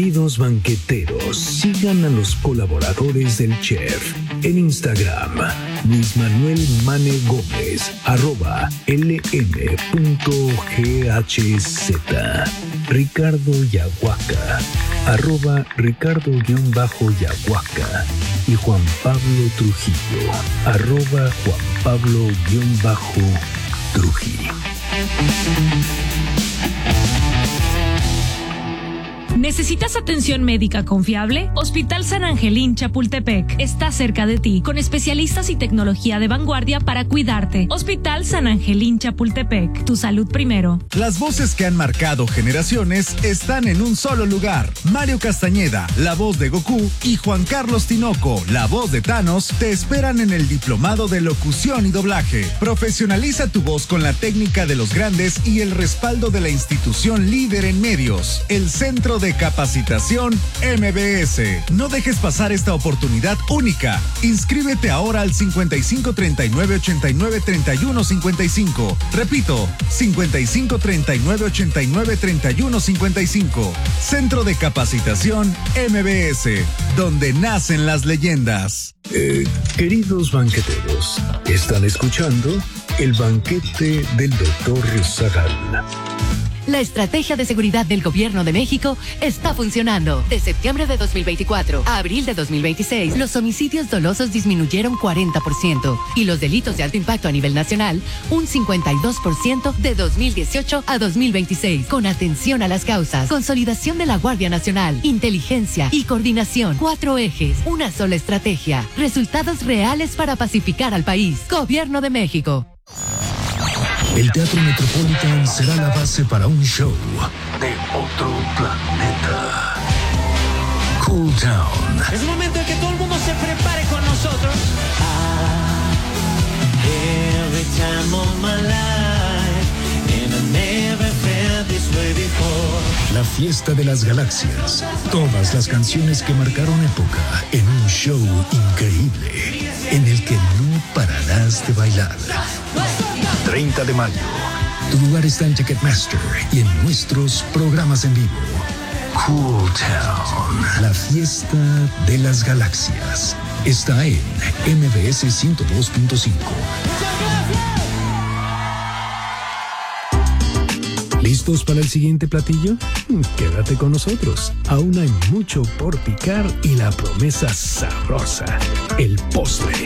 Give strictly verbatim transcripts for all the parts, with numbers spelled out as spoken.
Queridos banqueteros, sigan a los colaboradores del chef en Instagram, Luis Manuel Mane Gómez, arroba lm punto ghz, Ricardo Yahuaca, arroba Ricardo-Yahuaca, y Juan Pablo Trujillo, arroba Juan Pablo-Trujillo. ¿Necesitas atención médica confiable? Hospital San Angelín Chapultepec está cerca de ti, con especialistas y tecnología de vanguardia para cuidarte. Hospital San Angelín Chapultepec, tu salud primero. Las voces que han marcado generaciones están en un solo lugar. Mario Castañeda, la voz de Goku, y Juan Carlos Tinoco, la voz de Thanos, te esperan en el Diplomado de Locución y Doblaje. Profesionaliza tu voz con la técnica de los grandes y el respaldo de la institución líder en medios, el Centro de Capacitación M B S. No dejes pasar esta oportunidad única. Inscríbete ahora al cincuenta y cinco treinta y nueve ochenta y nueve treinta y uno cincuenta y cinco. Repito, cincuenta y cinco treinta y nueve ochenta y nueve treinta y uno cincuenta y cinco. Centro de Capacitación M B S, donde nacen las leyendas. Eh, queridos banqueteros, están escuchando el banquete del doctor Zagal. La estrategia de seguridad del Gobierno de México está funcionando. De septiembre de dos mil veinticuatro a abril de dos mil veintiséis, los homicidios dolosos disminuyeron cuarenta por ciento y los delitos de alto impacto a nivel nacional un cincuenta y dos por ciento de dos mil dieciocho a dos mil veintiséis. Con atención a las causas, consolidación de la Guardia Nacional, inteligencia y coordinación. Cuatro ejes, una sola estrategia. Resultados reales para pacificar al país. Gobierno de México. El Teatro Metropolitan será la base para un show de otro planeta. Cool Town. Es momento en que todo el mundo se prepare con nosotros. Ah, every time of my life, and I never felt this way before. La fiesta de las galaxias. Todas las canciones que marcaron época en un show increíble en el que no pararás de bailar. treinta de mayo. Tu lugar está en Ticketmaster y en nuestros programas en vivo. Cool Town, la fiesta de las galaxias. Está en M B S ciento dos punto cinco. ¿Listos para el siguiente platillo? Quédate con nosotros. Aún hay mucho por picar y la promesa sabrosa, el postre.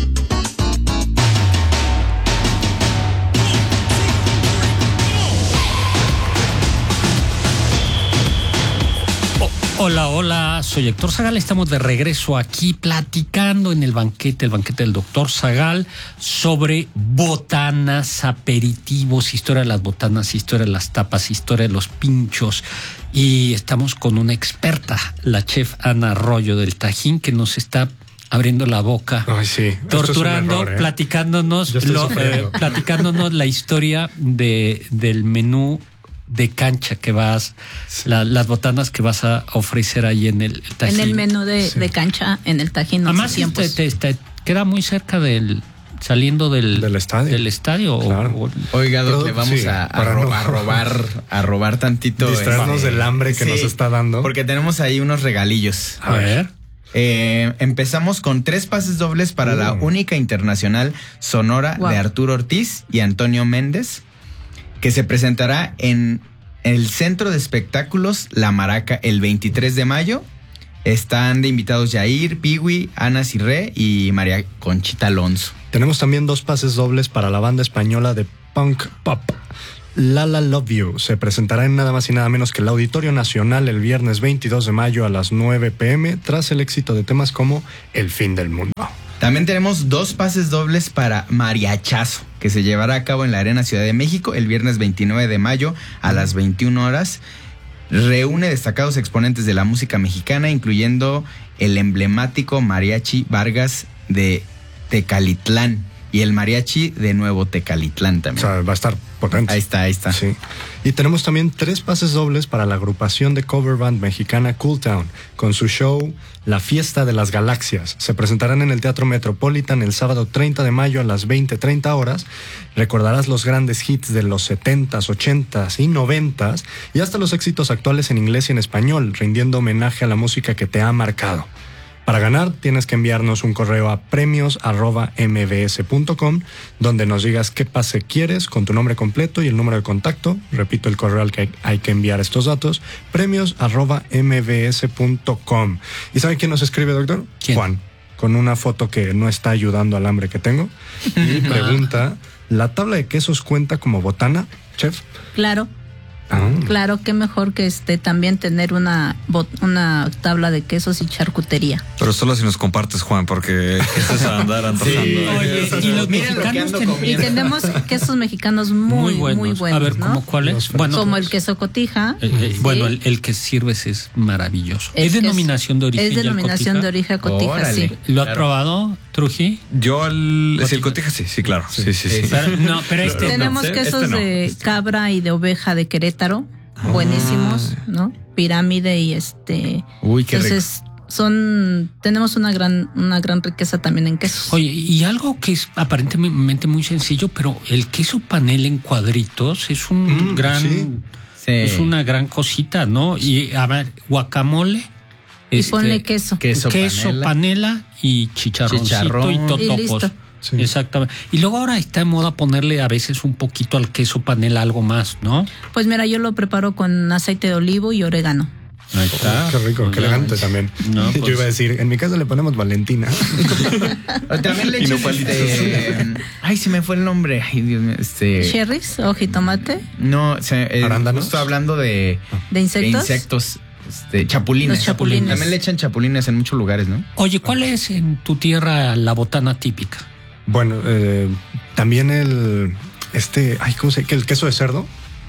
Hola, hola, soy Héctor Zagal, estamos de regreso aquí platicando en el banquete, el banquete del doctor Zagal, sobre botanas, aperitivos, historia de las botanas, historia de las tapas, historia de los pinchos, y estamos con una experta, la chef Ana Arroyo del Tajín, que nos está abriendo la boca, Ay, sí. torturando, error, ¿eh? platicándonos, lo, eh, platicándonos la historia de, del menú de cancha que vas, sí. la, las botanas que vas a ofrecer ahí en el Tajín. En el menú de, sí. de cancha, en el Tajín. Además, te, te, te queda muy cerca del, saliendo del, del estadio. Del estadio claro. o, o, Oiga, Doc, le vamos sí, a, a, ro- no. a robar, a robar tantito. Distraernos este, del hambre que sí, nos está dando. Porque tenemos ahí unos regalillos. A ver. Eh, empezamos con tres pases dobles para uh. la única internacional sonora wow. de Arturo Ortiz y Antonio Méndez, que se presentará en el Centro de Espectáculos La Maraca el veintitrés de mayo. Están de invitados Yair, Piwi, Ana Cirré y María Conchita Alonso. Tenemos también dos pases dobles para la banda española de punk pop Lala Love You. Se presentará en nada más y nada menos que el Auditorio Nacional el viernes veintidós de mayo a las nueve pm tras el éxito de temas como El Fin del Mundo. También tenemos dos pases dobles para Mariachazo, que se llevará a cabo en la Arena Ciudad de México el viernes veintinueve de mayo a las veintiuna horas. Reúne destacados exponentes de la música mexicana, incluyendo el emblemático Mariachi Vargas de Tecalitlán. y el mariachi de Nuevo Tecalitlán también. O sea, va a estar potente. Ahí está, ahí está. Sí. Y tenemos también tres pases dobles para la agrupación de cover band mexicana Cool Town, con su show La Fiesta de las Galaxias. Se presentarán en el Teatro Metropolitan el sábado treinta de mayo a las veinte treinta horas. Recordarás los grandes hits de los setentas, ochentas y noventas y hasta los éxitos actuales en inglés y en español, rindiendo homenaje a la música que te ha marcado. Para ganar, tienes que enviarnos un correo a premios arroba m b s punto com, donde nos digas qué pase quieres con tu nombre completo y el número de contacto. Repito el correo al que hay que enviar estos datos, premios arroba m b s punto com. ¿Y sabe quién nos escribe, doctor? ¿Quién? Juan, con una foto que no está ayudando al hambre que tengo. Y pregunta, ¿la tabla de quesos cuenta como botana, chef? Claro. Ah. Claro, qué mejor que este también tener una una tabla de quesos y charcutería. Pero solo si nos compartes, Juan, porque eso es andar antojando. Sí. Oye, y los Miren lo que mexicanos ando ten- comiendo. Y tenemos quesos mexicanos muy, muy buenos. A ver, ¿no? ¿cómo cuáles? Bueno, Como el queso cotija. eh, eh, Sí. bueno, el, el que sirves es maravilloso. El ¿Es que es- denominación de origen? Es ya el denominación cotija? de origen cotija, Órale. sí. ¿Lo ha Claro. probado, Truji? Yo el, es el cotija, sí, sí, claro. Sí, sí, sí. Sí. Pero, no, pero este Tenemos no. quesos Este no, de este. cabra y de oveja de Querétaro, buenísimos, ¿no? Pirámide y este. Uy, qué rico. Entonces, son, tenemos una gran, una gran riqueza también en quesos. Oye, y algo que es aparentemente muy sencillo, pero el queso panela en cuadritos es un Mm, gran, sí. Sí. es una gran cosita, ¿no? Y a ver, guacamole. Y este, ponle queso. Queso, queso, panela. panela. y chicharroncito Chicharrón. y Y totopos. listo. Sí. Exactamente. Y luego ahora está de moda ponerle a veces un poquito al queso panela algo más, ¿no? Pues mira, yo lo preparo con aceite de olivo y orégano. Ahí está. Qué rico, qué Ya, elegante también. No, Yo pues- iba a decir, en mi casa le ponemos Valentina. También le Y no echan palitos. este, ay, se me fue el nombre. Ay, Dios mío, este. Cherries o jitomate No, se, eh, ¿Arándanos? justo hablando de, de insectos. de insectos. Este, chapulines. Los chapulines. También le echan chapulines en muchos lugares, ¿no? Oye, ¿cuál es en tu tierra la botana típica? Bueno, eh, también el, este, ay, ¿cómo se dice? ¿El queso de cerdo?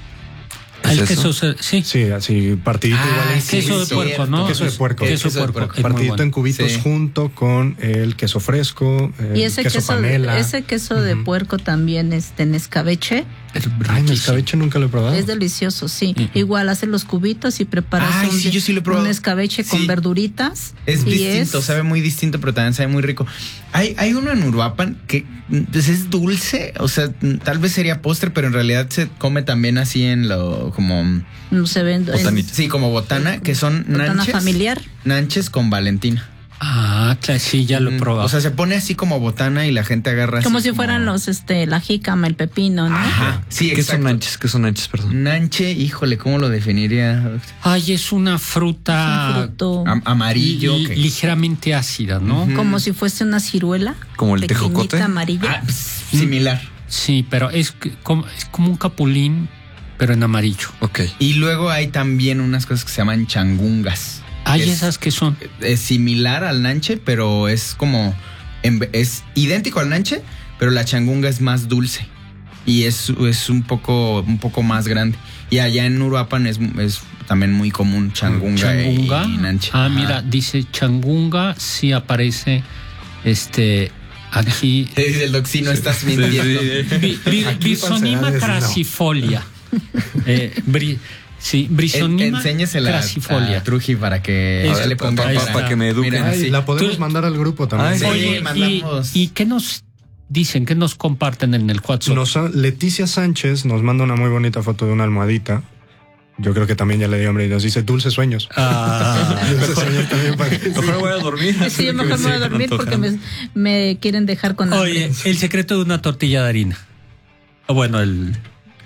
El ¿Es queso, eso? se- sí. Sí, así partidito Ah, igual en sí, queso de sí, puerco, cierto. ¿no? Queso de puerco. Queso, Queso de de puerco. puerco. es muy partidito bueno. en cubitos Sí. junto con el queso fresco, el Y ese queso, queso, panela. ese queso de Ujú. puerco también este en escabeche Es Ay, riquísimo. escabeche nunca lo he probado. es delicioso, sí. Ujú. Igual haces los cubitos y preparas Ay, un, sí, yo sí lo he probado. un escabeche Sí. con verduritas. Es y distinto, sabe muy distinto, pero también sabe muy rico. Hay, hay uno en Uruapan que pues, es dulce, o sea, tal vez sería postre, pero en realidad se come también así en lo como No se vende. Botanita. sí, como botana, que son Botana nanches, familiar. nanches con Valentina. Ah, claro, sí, ya lo he Mm, probado. O sea, se pone así como botana y la gente agarra Como así si fueran los, este, la jícama, el pepino, ¿no? Ajá, sí, ¿Qué exacto. son nanches? ¿Qué son nanches, perdón? Nanche, híjole, ¿cómo lo definiría? Ay, es una fruta Es un fruto. Am- amarillo. li- que- ligeramente ácida, ¿no? Ujú. Como si fuese una ciruela. ¿Como el pequeñita, tejocote? amarilla. Ah, pues, similar. Sí, pero es que- como, es como un capulín, pero en amarillo. Ok. Y luego hay también unas cosas que se llaman changungas. Hay Es- esas que son. Es similar al nanche, pero es como en ve- es idéntico al nanche, pero la changunga es más dulce y es, es un poco un poco más grande. Y allá en Uruapan es, es también muy común changunga, Changunga. y nanche. Ah, Ajá. mira, dice changunga, sí aparece este aquí. Te dice el doc, sí, no estás mintiendo. Bi- bi- Aquí Bisonima falsedades, no. crassifolia. Eh, bri- sí, En- Brisonima Enséñesela crassifolia. a Truji para que Es- ahora le ponga ahí cara. está. Para que me eduquen. Mira, Ay, sí. la podemos Tú- mandar al grupo también. Ay, sí. Oye, y, mandamos. ¿y qué nos dicen? ¿Qué nos comparten en el WhatsApp? Nos ha- Leticia Sánchez nos manda una muy bonita foto de una almohadita. Yo creo que también ya le dio hambre y nos dice dulces sueños. Ah, Dulces sueños también para que- Mejor voy a dormir. Sí, mejor me voy a dormir porque me, me quieren dejar con hambre. oye, el secreto de una tortilla de harina. O bueno, el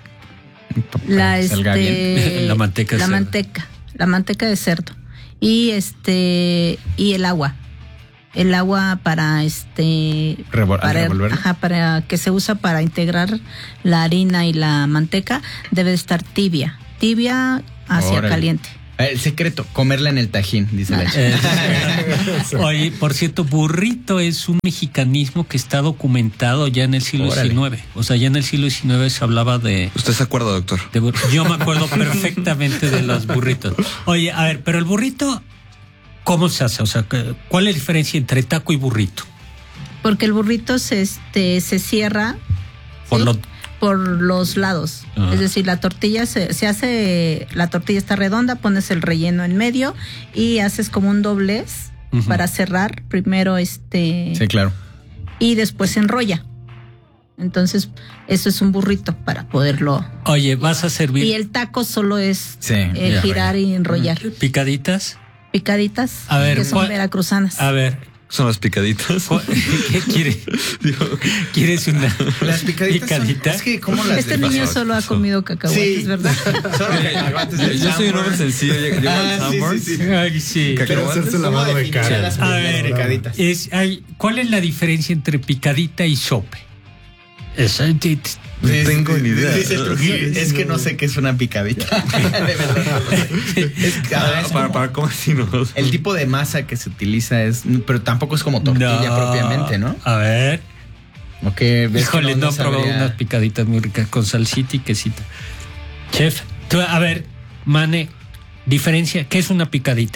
La, Salga bien. este, La manteca de la cerdo. manteca, la manteca de cerdo y este y el agua, el agua para este Revol- al para, revolverlo. ajá, para que se usa para integrar la harina y la manteca debe de estar tibia, tibia hacia Órale. caliente. El secreto, comerla en el tajín, dice la chica. Eh, Oye, por cierto, burrito es un mexicanismo que está documentado ya en el siglo Órale. diecinueve. O sea, ya en el siglo diecinueve se hablaba de, ¿Usted se acuerda, doctor? de bur- yo me acuerdo perfectamente de los burritos. Oye, a ver, pero el burrito, ¿cómo se hace? O sea, ¿cuál es la diferencia entre taco y burrito? Porque el burrito se, este, se cierra Por ¿sí? lo- por los lados. Ah. Es decir, la tortilla se, se hace, la tortilla está redonda, pones el relleno en medio y haces como un doblez Ujú. para cerrar. Primero este Sí, claro. y después se enrolla. Entonces, eso es un burrito para poderlo. Oye, vas a servir Y el taco solo es Sí, eh, ya, girar y enrollar. picaditas. Picaditas, A ver, que son ¿cuál- veracruzanas. A ver, Son las picaditas. ¿cu- ¿qué quiere? ¿Quieres una Las picaditas son- picadita? es que ¿cómo las Este de- niño solo ha comido cacahuetes, Sí. ¿verdad? Solo cacahuates Yo, del yo soy un hombre Sanborns. sencillo. Llego Ah, al sí, Sanborns. sí, sí. Ay, sí. Cacahuates. Quiero hacerse ¿Cómo lavado de definir cara. las- A las ver, picaditas? es, hay, ¿cuál es la diferencia entre picadita y sope? Esa- t- t- No Sí, tengo sí, ni idea. dice Trujillo, es que no sé qué es una picadita. De verdad, no sé. Es que, a ver, Ah, es para, como- para cómo así no. el tipo de masa que se utiliza es, pero tampoco es como tortilla No. propiamente, ¿no? A ver. ¿O qué? ¿Ves que Híjole, no, he probado sabría? unas picaditas muy ricas con salsita y quesito. Chef, tú, a ver, Mane, diferencia, ¿qué es una picadita?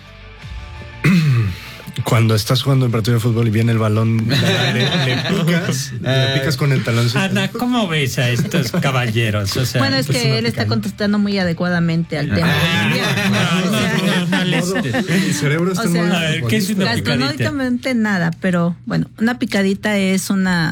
Cuando estás jugando un partido de fútbol y viene el balón, le, le picas, le picas con el talón. Ana, ¿cómo ves a estos caballeros? O sea, Bueno, es pues que una él está picadita. contestando muy adecuadamente al tema. Ah, no, O sea, no, no, no, les- Mi cerebro está O sea, muy a ver, ¿qué es una picadita? Gastronómicamente nada, pero bueno, una picadita es una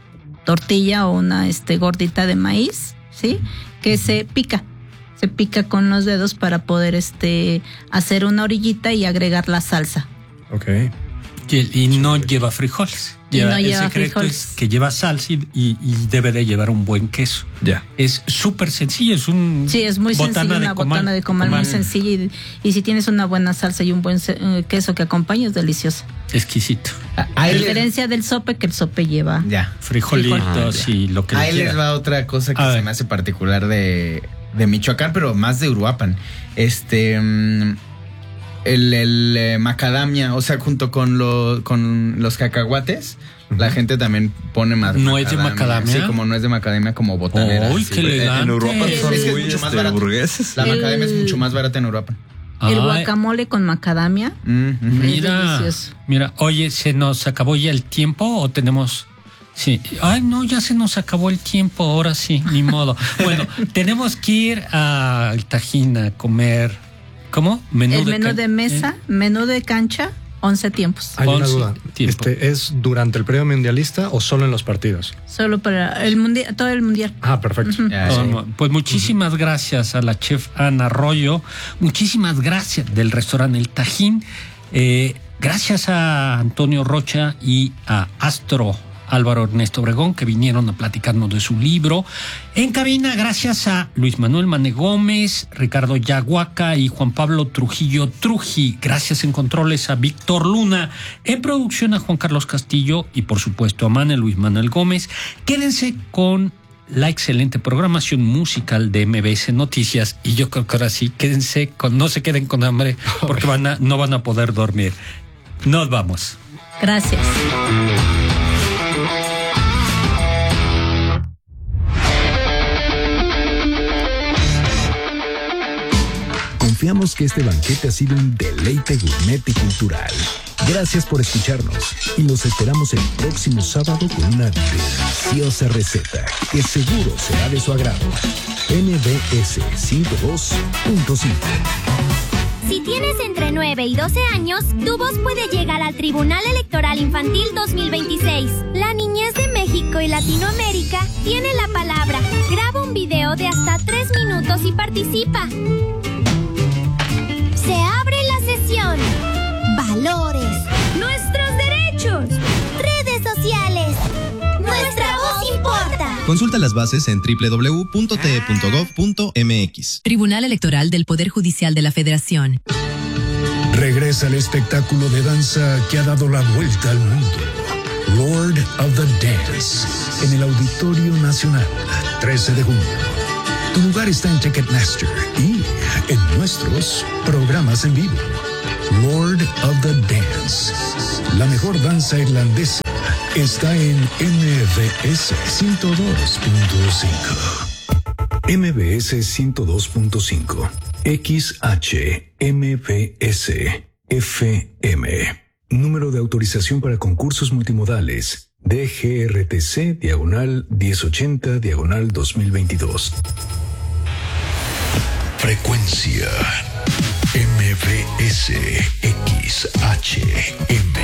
tortilla o una este gordita de maíz, ¿sí? Que se pica. Se pica con los dedos para poder este hacer una orillita y agregar la salsa. Ok. Y, y no lleva frijoles. Y Lleva- no el lleva secreto frijoles. es que lleva salsa y, y- y debe de llevar un buen queso. Ya. Es súper sencillo, es un Sí, es muy botana sencillo, de una comal- botana de comal muy comal sencilla y, y si tienes una buena salsa y un buen se- eh, queso que acompaña es deliciosa. exquisito. Ah, A Ahí les, diferencia del sope, que el sope lleva ya. Frijolitos y lo que le Ahí les quiera. va otra cosa que A se ver. me hace particular de, de Michoacán, pero más de Uruapan. Este. mm, El, el eh, macadamia, o sea, junto con, lo, con los cacahuates, la gente también pone más. ¿Nuez de macadamia? Sí, como no es de macadamia, como botanera. ¡Uy, sí. qué elegante! En Europa Sí, son es que es muy mucho más este, barato. burgueses. La macadamia es El- mucho más barata en Uruapan. el Ay, guacamole con macadamia. Mm, ujú. Mira, delicioso. mira, oye, ¿se nos acabó ya el tiempo o tenemos...? Sí. Ay, no, ya se nos acabó el tiempo, ahora sí, ni modo. Bueno, tenemos que ir al Tajín a comer... ¿Cómo? Menú El de menú can- de mesa, ¿eh? menú de cancha, once tiempos. Hay una once duda. tiempo. Este, ¿es durante el periodo mundialista o solo en los partidos? Solo para el mundial, todo el mundial. Ah, perfecto. Ya, Oh, sí. no. Pues muchísimas gracias a la chef Ana Arroyo, muchísimas gracias del restaurante El Tajín, eh, gracias a Antonio Rocha y a Astro Álvaro Ernesto Obregón, que vinieron a platicarnos de su libro. En cabina, gracias a Luis Manuel Mane Gómez, Ricardo Yaguaca y Juan Pablo Trujillo Truji. Gracias en controles a Víctor Luna. En producción a Juan Carlos Castillo y por supuesto a Mane Luis Manuel Gómez. Quédense con la excelente programación musical de M B S Noticias y yo creo que ahora sí, quédense con, no se queden con hambre porque van a, no van a poder dormir. Nos vamos. Gracias. Confiamos que este banquete ha sido un deleite gourmet y cultural. Gracias por escucharnos y los esperamos el próximo sábado con una deliciosa receta que seguro será de su agrado. M B S ciento dos punto cinco. Si tienes entre nueve y doce años, tu voz puede llegar al Tribunal Electoral Infantil dos mil veintiséis. La niñez de México y Latinoamérica tiene la palabra. Graba un video de hasta tres minutos y participa. Se abre la sesión. Valores. Nuestros derechos. Redes sociales. Nuestra voz importa. Consulta las bases en doble u doble u doble u punto t e punto gov punto m x. Tribunal Electoral del Poder Judicial de la Federación. Regresa el espectáculo de danza que ha dado la vuelta al mundo. Lord of the Dance, en el Auditorio Nacional, trece de junio. Tu lugar está en Ticketmaster y en nuestros programas en vivo. Lord of the Dance, la mejor danza irlandesa, está en M B S ciento dos punto cinco. M B S ciento dos punto cinco. X H M B S F M. Número de autorización para concursos multimodales. D G R T C diagonal diez ochenta diagonal dos mil veintidós. Frecuencia M B S X H M.